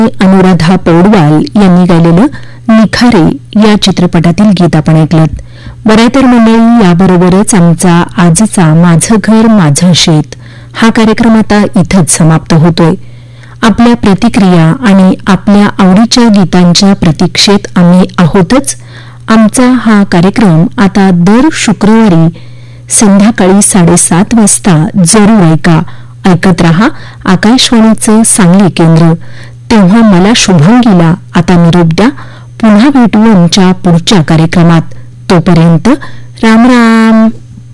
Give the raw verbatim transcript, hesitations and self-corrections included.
अनुराधा पौडवाल यांनी गायलेलं निखारे या चित्रपटातील गीत आपण ऐकलं. बरं तर मंडळी, याबरोबरच आमचा आजचा माझं घर माझं शेत हा कार्यक्रम आता इथंच समाप्त होतोय. आपल्या प्रतिक्रिया आणि आपल्या आवडीच्या गीतांच्या प्रतीक्षेत आम्ही आहोतच. आमचा हा कार्यक्रम आता दर शुक्रवारी संध्याकाळी साडेसात वाजता जरूर ऐका. ऐकत रहा आकाशवाणीचं सांगली केंद्र. तेव्हा मला शुभांगीला आता निरोप द्या. पुन्हा भेटू आमच्या पुढच्या कार्यक्रमात. तोपर्यंत राम राम.